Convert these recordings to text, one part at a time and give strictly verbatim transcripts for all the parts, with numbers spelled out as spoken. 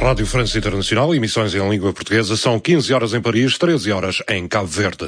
Rádio França Internacional, emissões em língua portuguesa, são quinze horas em Paris, treze horas em Cabo Verde.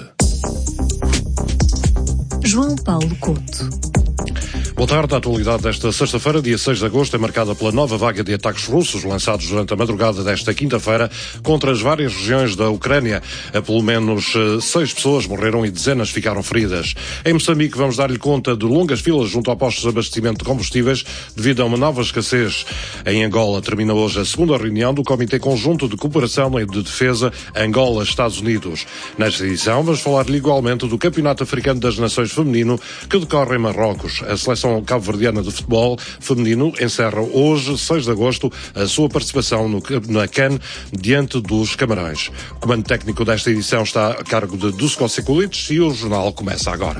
João Paulo Couto. Boa tarde. A atualidade desta sexta-feira, dia seis de agosto, é marcada pela nova vaga de ataques russos lançados durante a madrugada desta quinta-feira contra as várias regiões da Ucrânia. Pelo menos seis pessoas morreram e dezenas ficaram feridas. Em Moçambique, vamos dar-lhe conta de longas filas junto a postos de abastecimento de combustíveis devido a uma nova escassez. Em Angola, termina hoje a segunda reunião do Comitê Conjunto de Cooperação e de Defesa Angola-Estados Unidos. Nesta edição, vamos falar-lhe igualmente do Campeonato Africano das Nações Feminino que decorre em Marrocos. A seleção cabo-verdiana de futebol feminino encerra hoje, seis de agosto, a sua participação no, na CAN diante dos Camarões. O comando técnico desta edição está a cargo de Dusko Sekulic e o jornal começa agora.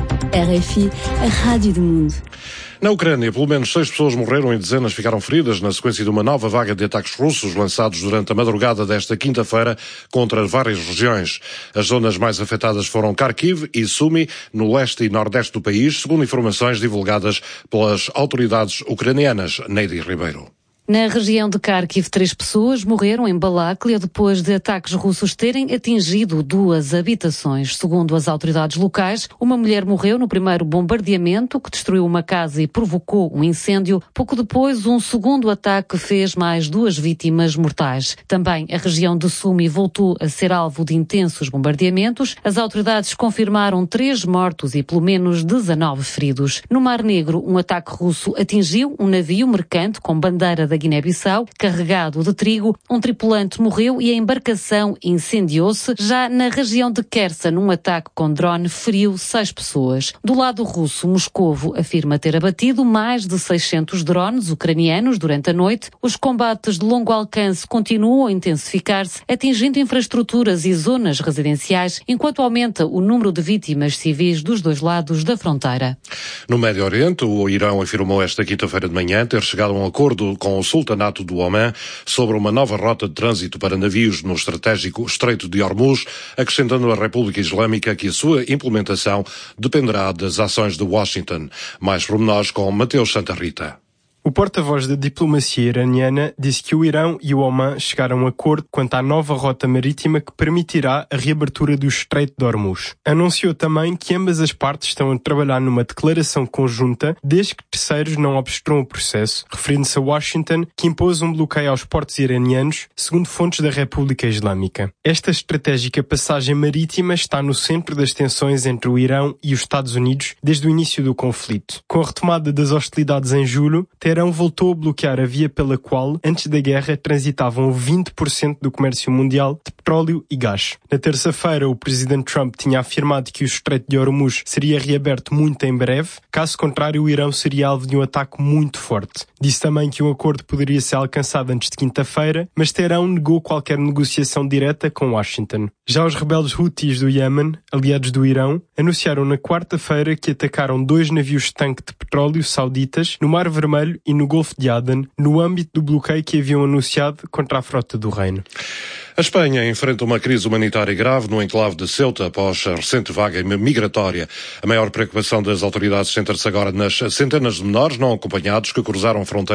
R F I, a Rádio do Mundo. Na Ucrânia, pelo menos seis pessoas morreram e dezenas ficaram feridas na sequência de uma nova vaga de ataques russos lançados durante a madrugada desta quinta-feira contra várias regiões. As zonas mais afetadas foram Kharkiv e Sumy, no leste e nordeste do país, segundo informações divulgadas pelas autoridades ucranianas. Neide Ribeiro. Na região de Kharkiv, três pessoas morreram em Balaklia depois de ataques russos terem atingido duas habitações. Segundo as autoridades locais, uma mulher morreu no primeiro bombardeamento que destruiu uma casa e provocou um incêndio. Pouco depois, um segundo ataque fez mais duas vítimas mortais. Também a região de Sumy voltou a ser alvo de intensos bombardeamentos. As autoridades confirmaram três mortos e pelo menos dezanove feridos. No Mar Negro, um ataque russo atingiu um navio mercante com bandeira da Guiné-Bissau, carregado de trigo. Um tripulante morreu e a embarcação incendiou-se. Já na região de Kherson, num ataque com drone, feriu seis pessoas. Do lado russo, Moscovo afirma ter abatido mais de seiscentos drones ucranianos durante a noite. Os combates de longo alcance continuam a intensificar-se, atingindo infraestruturas e zonas residenciais, enquanto aumenta o número de vítimas civis dos dois lados da fronteira. No Médio Oriente, o Irão afirmou esta quinta-feira de manhã ter chegado a um acordo com o Sultanato do Omã sobre uma nova rota de trânsito para navios no estratégico Estreito de Hormuz, acrescentando à República Islâmica que a sua implementação dependerá das ações de Washington. Mais pormenores com Mateus Santa Rita. O porta-voz da diplomacia iraniana disse que o Irão e o Omã chegaram a um acordo quanto à nova rota marítima que permitirá a reabertura do Estreito de Hormuz. Anunciou também que ambas as partes estão a trabalhar numa declaração conjunta desde que terceiros não obstruam o processo, referindo-se a Washington, que impôs um bloqueio aos portos iranianos, segundo fontes da República Islâmica. Esta estratégica passagem marítima está no centro das tensões entre o Irão e os Estados Unidos desde o início do conflito. Com a retomada das hostilidades em julho, Teherão voltou a bloquear a via pela qual, antes da guerra, transitavam vinte por cento do comércio mundial de petróleo e gás. Na terça-feira, o presidente Trump tinha afirmado que o Estreito de Hormuz seria reaberto muito em breve, caso contrário o Irão seria alvo de um ataque muito forte. Disse também que um acordo poderia ser alcançado antes de quinta-feira, mas Teherão negou qualquer negociação direta com Washington. Já os rebeldes Houthis do Iémen, aliados do Irão, anunciaram na quarta-feira que atacaram dois navios-tanque de petróleo sauditas no Mar Vermelho e no Golfo de Aden, no âmbito do bloqueio que haviam anunciado contra a frota do Reino. A Espanha enfrenta uma crise humanitária grave no enclave de Ceuta após a recente vaga migratória. A maior preocupação das autoridades centra-se agora nas centenas de menores não acompanhados que cruzaram fronteiras